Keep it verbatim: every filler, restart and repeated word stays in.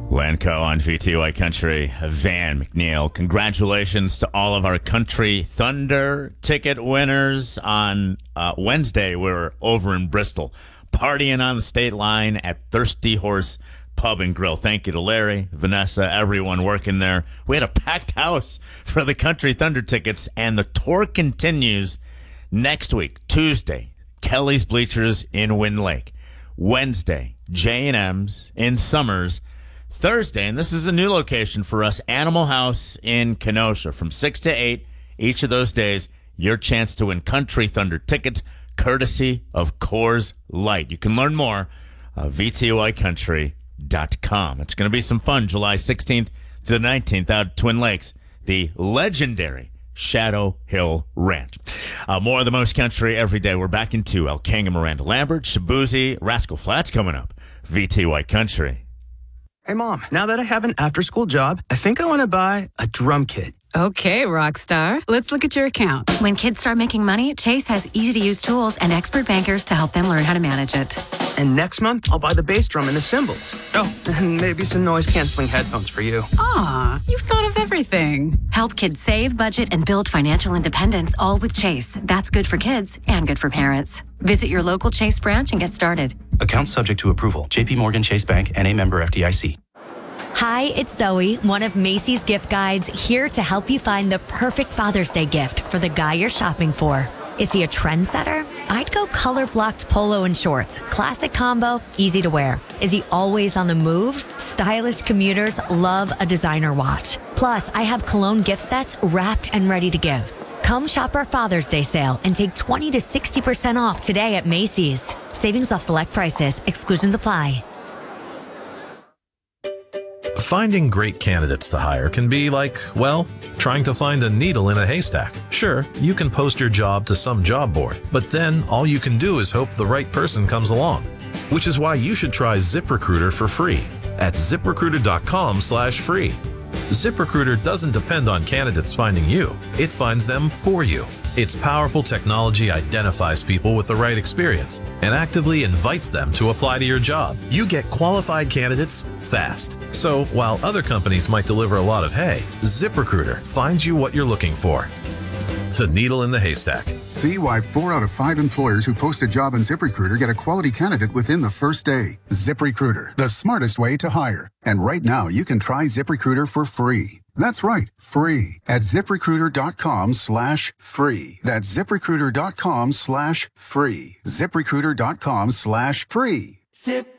Lanco on V T Y Country, Van McNeil. Congratulations to all of our Country Thunder ticket winners. On uh, Wednesday, we were over in Bristol, partying on the state line at Thirsty Horse Pub and Grill. Thank you to Larry, Vanessa, everyone working there. We had a packed house for the Country Thunder tickets, and the tour continues next week, Tuesday, Kelly's Bleachers in Wind Lake. Wednesday, J and M's in Summers. Thursday, and this is a new location for us, Animal House in Kenosha. From six to eight each of those days, your chance to win Country Thunder tickets, courtesy of Coors Light. You can learn more at V T Y country dot com. It's going to be some fun, July sixteenth to the nineteenth out at Twin Lakes, the legendary Shadow Hill Ranch. Uh, more of the most country every day. We're back into El King and Miranda Lambert, Shabuzi, Rascal Flatts coming up. V T Y Country. Hey, Mom, now that I have an after-school job, I think I want to buy a drum kit. Okay, Rockstar. Let's look at your account. When kids start making money, Chase has easy-to-use tools and expert bankers to help them learn how to manage it. And next month, I'll buy the bass drum and the cymbals. Oh, and maybe some noise-canceling headphones for you. Aw, you've thought of everything. Help kids save, budget, and build financial independence, all with Chase. That's good for kids and good for parents. Visit your local Chase branch and get started. Account subject to approval. J P Morgan Chase Bank, N A member F D I C. Hi, it's Zoe, one of Macy's gift guides, here to help you find the perfect Father's Day gift for the guy you're shopping for. Is he a trendsetter? I'd go color-blocked polo and shorts. Classic combo, easy to wear. Is he always on the move? Stylish commuters love a designer watch. Plus, I have cologne gift sets wrapped and ready to give. Come shop our Father's Day sale and take twenty to sixty percent off today at Macy's. Savings off select prices. Exclusions apply. Finding great candidates to hire can be like, well, trying to find a needle in a haystack. Sure, you can post your job to some job board, but then all you can do is hope the right person comes along. Which is why you should try ZipRecruiter for free at ZipRecruiter.com slash free. ZipRecruiter doesn't depend on candidates finding you. It finds them for you. Its powerful technology identifies people with the right experience and actively invites them to apply to your job. You get qualified candidates fast. So while other companies might deliver a lot of hay, ZipRecruiter finds you what you're looking for. The needle in the haystack. See why four out of five employers who post a job on ZipRecruiter get a quality candidate within the first day. ZipRecruiter, the smartest way to hire. And right now, you can try ZipRecruiter for free. That's right, free at ZipRecruiter.com slash free. That's ZipRecruiter.com slash free. ZipRecruiter.com slash free. Zip.